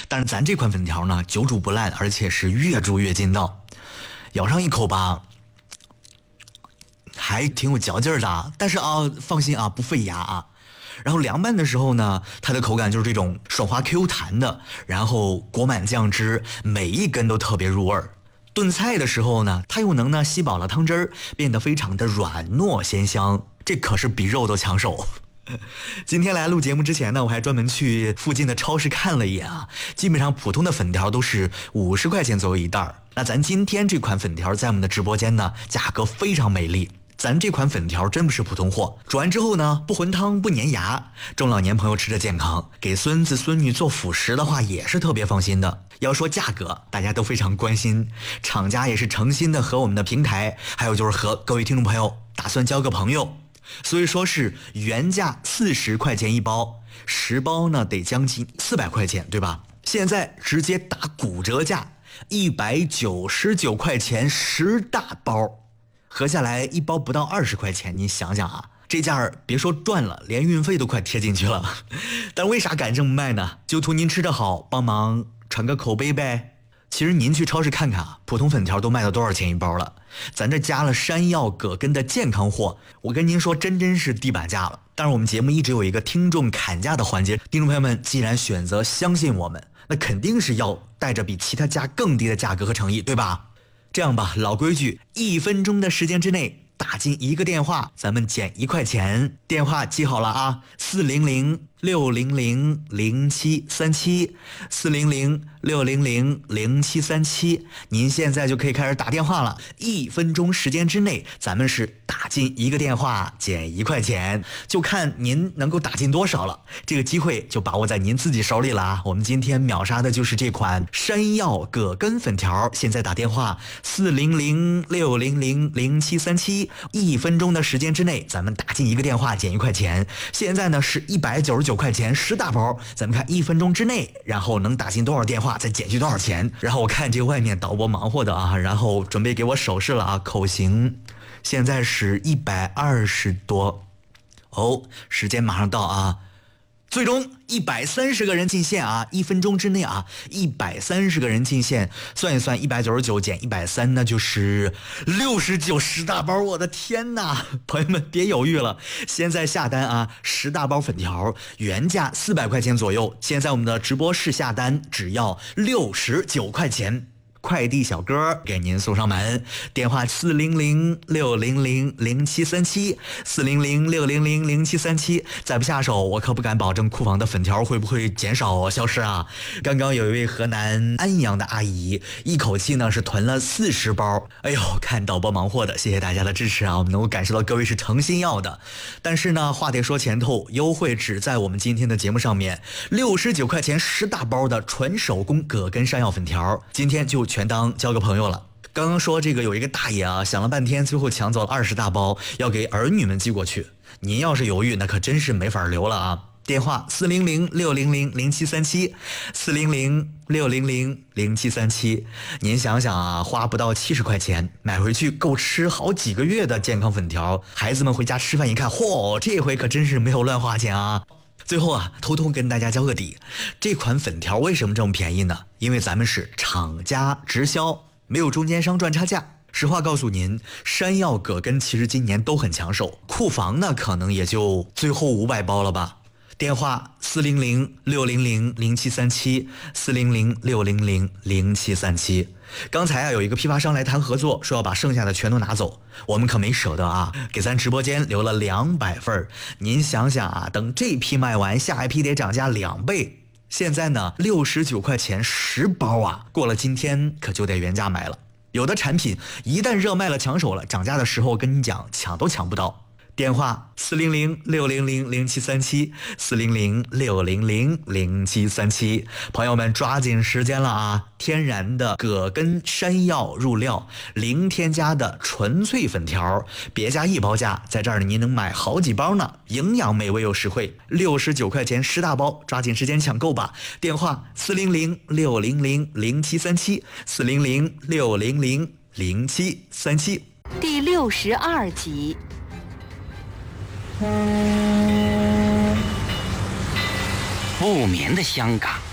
但是咱这款粉条呢，久煮不烂，而且是越煮越筋道。咬上一口吧，还挺有嚼劲儿的，但是啊，放心啊，不费牙啊。然后凉拌的时候呢，它的口感就是这种爽滑 Q 弹的，然后裹满酱汁，每一根都特别入味儿。炖菜的时候呢，它又能呢吸饱了汤汁儿，变得非常的软糯鲜香，这可是比肉都抢手。今天来录节目之前呢，我还专门去附近的超市看了一眼啊，基本上普通的粉条都是50块钱左右一袋儿。那咱今天这款粉条在我们的直播间呢，价格非常美丽。咱这款粉条真不是普通货，煮完之后呢，不浑汤不粘牙，中老年朋友吃着健康，给孙子孙女做辅食的话也是特别放心的。要说价格，大家都非常关心，厂家也是诚心的和我们的平台，还有就是和各位听众朋友打算交个朋友，所以说是原价40块钱一包，10包呢得将近400块钱，对吧？现在直接打骨折价，199块钱10大包。合下来一包不到20块钱，你想想啊，这价儿别说赚了，连运费都快贴进去了。但为啥敢这么卖呢？就图您吃得好，帮忙传个口碑呗。其实您去超市看看啊，普通粉条都卖到多少钱一包了？咱这加了山药、葛根的健康货，我跟您说，真是地板价了。当然，我们节目一直有一个听众砍价的环节，听众朋友们既然选择相信我们，那肯定是要带着比其他家更低的价格和诚意，对吧？这样吧，老规矩，1分钟的时间之内打进一个电话，咱们减1块钱。电话记好了啊，400-600-0737，400-600-0737，您现在就可以开始打电话了。1分钟时间之内，咱们是打进一个电话减1块钱，就看您能够打进多少了。这个机会就把握在您自己手里了啊！我们今天秒杀的就是这款山药葛根粉条，现在打电话400-600-0737，1分钟的时间之内，咱们打进一个电话减1块钱。现在呢是199块钱10大包，咱们看1分钟之内，然后能打进多少电话，再减去多少钱。然后我看这外面导播忙活的啊，然后准备给我手势了啊，口型。现在是120多，哦，时间马上到啊！最终130个人进线啊，1分钟之内啊，130个人进线，算一算199减130，那就是69 10大包。我的天哪，朋友们别犹豫了，现在下单啊，10大包粉条原价400块钱左右，现在我们的直播室下单只要69块钱。快递小哥给您送上门，电话400-600-0737，400-600-0737，再不下手，我可不敢保证库房的粉条会不会减少消失啊！刚刚有一位河南安阳的阿姨，一口气呢是囤了40包，哎呦，看导播忙活的，谢谢大家的支持啊！我们能够感受到各位是诚心要的，但是呢，话得说前头，优惠只在我们今天的节目上面，69块钱10大包的纯手工葛根山药粉条，今天就全当交个朋友了。刚刚说这个有一个大爷啊，想了半天，最后抢走了20大包，要给儿女们寄过去。您要是犹豫，那可真是没法留了啊！电话400-600-0737，400-600-0737。您想想啊，花不到70块钱买回去够吃好几个月的健康粉条，孩子们回家吃饭一看，嚯，这回可真是没有乱花钱啊！最后啊，偷偷跟大家交个底，这款粉条为什么这么便宜呢？因为咱们是厂家直销，没有中间商赚差价。实话告诉您，山药葛根其实今年都很抢手，库房呢可能也就最后500包了吧。电话400-600-0737，400-600-0737。刚才啊有一个批发商来谈合作，说要把剩下的全都拿走，我们可没舍得啊，给咱直播间留了200份。您想想啊，等这批卖完，下一批得涨价2倍。现在呢69块钱10包啊，过了今天可就得原价买了。有的产品一旦热卖了抢手了，涨价的时候跟你讲抢都抢不到。电话400-600-0737，400-600-0737。朋友们抓紧时间了啊！天然的葛根山药入料，零添加的纯粹粉条，别加1包价，在这儿您能买好几包呢，营养美味又实惠，69块钱10大包，抓紧时间抢购吧！电话400-600-0737，400-600-0737。 第62集。 不眠的香港，